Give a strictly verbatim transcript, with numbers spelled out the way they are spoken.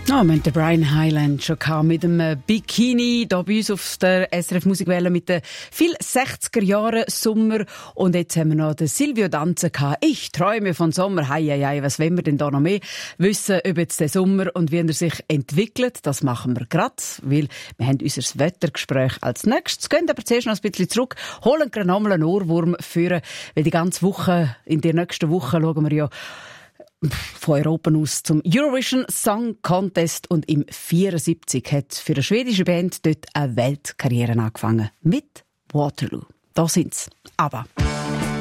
Oh, wir haben den Brian Hyland schon gehabt mit dem Bikini hier bei uns auf der S R F Musikwelle mit den viel sechziger Jahre Sommer. Und jetzt haben wir noch den Silvio Danza gehabt. Ich träume von Sommer. Hei, hei, hei. Was wollen wir denn da noch mehr wissen über jetzt den Sommer und wie er sich entwickelt? Das machen wir gerade, weil wir haben unser Wettergespräch als nächstes. Gehen aber zuerst noch ein bisschen zurück, holen gerade nochmal einen Ohrwurm führen, weil die ganze Woche, in der nächsten Woche schauen wir ja von Europa aus zum Eurovision Song Contest und im vierundsiebzig hat für eine schwedische Band dort eine Weltkarriere angefangen mit Waterloo. Da sind's. Aber